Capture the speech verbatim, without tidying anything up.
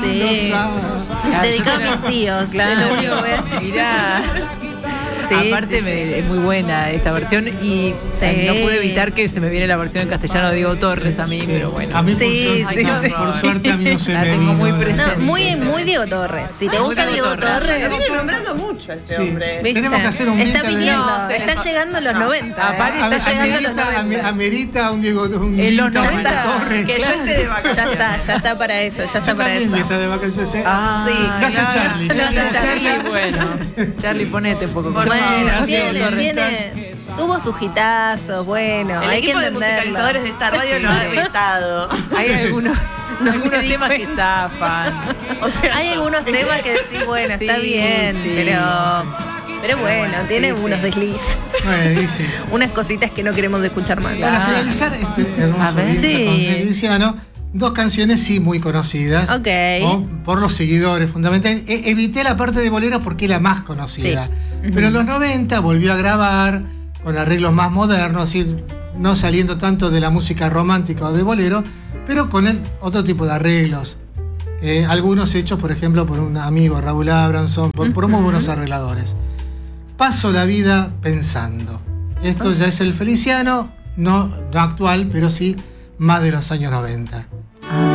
Sí. Dedicado a mis tíos. Claro. Es lo único que voy a decir. Mirá. Sí, Aparte sí, me- sí. es muy buena esta versión y Sí. eh, no pude evitar que se me viene la versión en castellano de Diego Torres a mí, Sí. pero bueno. A mí, por, Sí, suerte, sí, no, sí. por suerte, a mí no se La me tengo vino. muy la- presente. No, muy, muy Diego Torres. Si te Muy gusta Diego Diego Torres. Torres, Lo viene nombrando mucho a este Sí. hombre. ¿viste? Tenemos que hacer un Está vintage de- viniendo, No, se está les- llegando a los noventa. aparte ¿eh? A- Está llegando a los Amerita, ame- noventa. amerita un Diego un En los vintage de noventa, Torres. Que yo esté de Ya vacaciones. está, ya está para eso, ya Yo está para también eso. que está de vacaciones. ¿eh? Ah, Sí. Gracias, no, Charlie. no, Gracias, no, Charlie. Charlie, bueno. Charlie, ponete un poco. Bueno, Gracias, tiene, Torres. tiene, tuvo sus hitazos, bueno, El hay que equipo de entenderlo. musicalizadores de esta radio Sí. lo ha vetado. Hay algunos, No algunos me di temas que cuenta. zafan. O sea, Hay algunos temas que decís, bueno, está Sí, bien, sí, pero, sí. pero bueno, bueno, tiene sí, unos sí. deslices, Bueno, dice. unas cositas que no queremos escuchar más. Para finalizar este hermoso A ver. vintage Sí. con Serviciano, dos canciones sí muy conocidas. Ok. ¿no? Por los seguidores, fundamentalmente. E- evité la parte de boleros porque es la más conocida. Pero en los noventa volvió a grabar con arreglos más modernos, es decir, no saliendo tanto de la música romántica o de bolero, pero con el otro tipo de arreglos. Eh, algunos hechos, por ejemplo, por un amigo, Raúl Abramson, por, por muy buenos arregladores. Paso la vida pensando. Esto ya es el Feliciano, no, no actual, pero sí más de los años noventa.